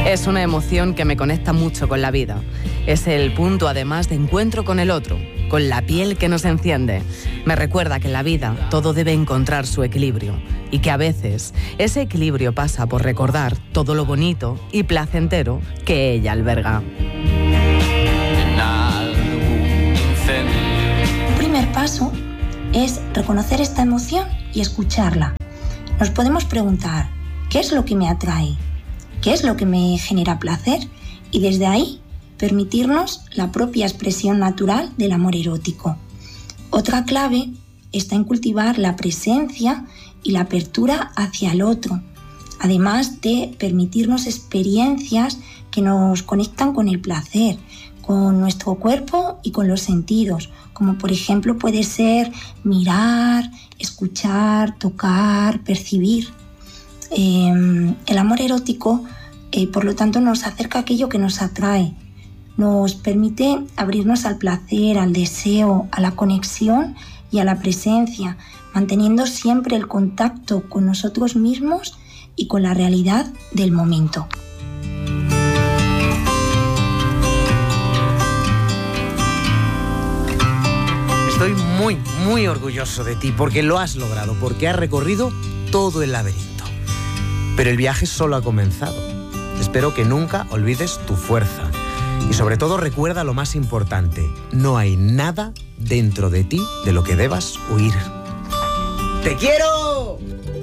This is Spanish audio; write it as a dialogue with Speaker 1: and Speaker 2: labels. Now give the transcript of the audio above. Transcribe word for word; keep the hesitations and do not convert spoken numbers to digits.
Speaker 1: Es una emoción que me conecta mucho con la vida. Es el punto, además, de encuentro con el otro, con la piel que nos enciende. Me recuerda que en la vida todo debe encontrar su equilibrio y que a veces ese equilibrio pasa por recordar todo lo bonito y placentero que ella alberga.
Speaker 2: El primer paso es reconocer esta emoción y escucharla. Nos podemos preguntar, ¿qué es lo que me atrae? ¿Qué es lo que me genera placer? Y desde ahí permitirnos la propia expresión natural del amor erótico. Otra clave está en cultivar la presencia y la apertura hacia el otro, además de permitirnos experiencias que nos conectan con el placer, con nuestro cuerpo y con los sentidos, como por ejemplo puede ser mirar, escuchar, tocar, percibir. Eh, el amor erótico, eh, por lo tanto, nos acerca a aquello que nos atrae, nos permite abrirnos al placer, al deseo, a la conexión y a la presencia, manteniendo siempre el contacto con nosotros mismos y con la realidad del momento.
Speaker 3: Estoy muy, muy orgulloso de ti porque lo has logrado, porque has recorrido todo el laberinto. Pero el viaje solo ha comenzado. Espero que nunca olvides tu fuerza. Y sobre todo recuerda lo más importante, no hay nada dentro de ti de lo que debas huir. ¡Te quiero!